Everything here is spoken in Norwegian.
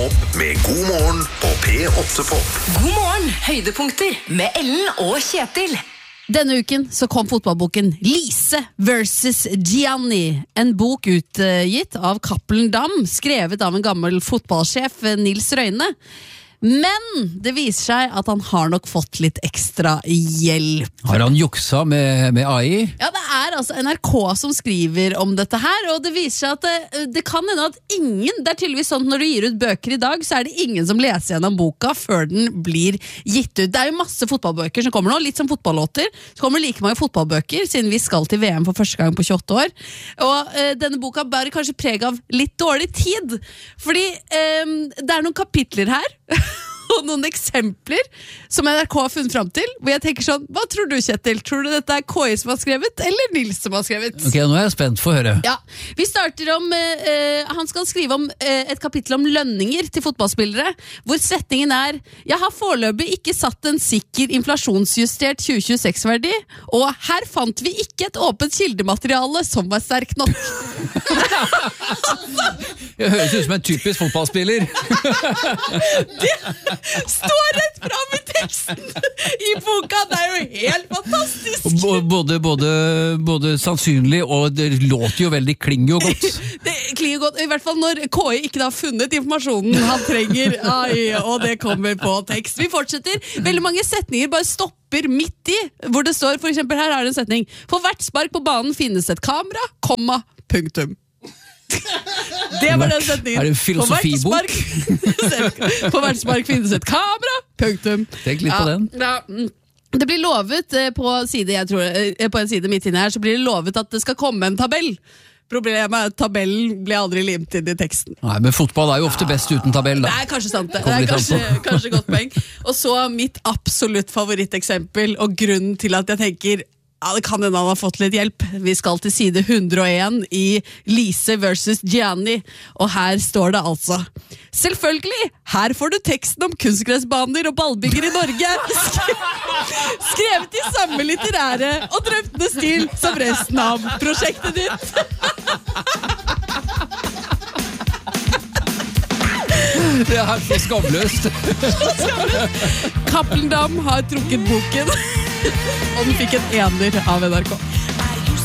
opp med God morgen på P8 Pop. God morgen, høydepunkter med Ellen og Kjetil. Denne uken så kom fotballboken Lise vs. Gianni, en bok utgitt av Cappelen Damm, skrevet av en gammel fotballsjef, Nils Røyne. Men det viser seg at han har nok fått litt ekstra hjelp. Har han juksa med AI? Ja, det er altså NRK som skriver om dette her, og det viser seg at det kan hende at ingen, det er tydeligvis sånn at når du gir ut bøker i dag, så er det ingen som leser gjennom boka før den blir gitt ut. Det er jo masse fotballbøker som kommer nå, litt som fotballåter. Så kommer like mange fotballbøker, siden vi skal til VM for første gang på 28 år. Og denne boka bærer kanskje preg av litt dårlig tid, fordi det er noen kapitler her, og noen eksempler som NRK har funnet frem til, hvor jeg tenker sånn, hva tror du, Kjetil? Tror du dette er KI som har skrevet, eller Nils som har skrevet? Ok, nå er jeg spent for å høre. Ja, vi starter om, han skal skrive om et kapittel om lønninger til fotballspillere, hvor setningen er, jeg har foreløpig ikke satt en sikker inflasjonsjustert 2026-verdi, og her fant vi ikke et åpent kildemateriale som var sterk nok. Jeg høres ut som en typisk fotballspiller. Det står rett frem i teksten i boka, det er jo helt fantastisk. Både sannsynlig, og det låter jo veldig, klinger jo godt. Det klinger godt, i hvert fall når KI ikke har funnet informasjonen han trenger. Og det kommer på tekst. Vi fortsetter, veldig mange setninger bare stopper midt i, hvor det står, for eksempel her er det en setning, for hvert spark på banen finnes et kamera, komma, punktum. Det var den setningen. Er det en filosofibok? På hvert spark finnes et kamera, punktum. Tenk litt på den. Ja. Det blir lovet på side, jeg tror, på en side midt inne her, så blir det lovet at det skal komme en tabell. Problemet er at tabellen ble aldri limt inn i teksten. Nei, men fotball er jo ofte best uten tabell, da. Det er kanskje sant det. Det er kanskje godt poeng. Og så mitt absolutt favoritteksempel, og grunnen til at jeg tenker, ja, det kan hende han har fått litt hjelp. Vi skal til side 101 i Lise vs. Gianni, og her står det altså: selvfølgelig, her får du teksten om kunstgressbaner og ballbygger i Norge. Skrevet i samme litterære og drøftende stil som resten av prosjektet ditt. Det er helt for skamløst. Cappelen Damm har trukket boken, og den fikk en ener av NRK.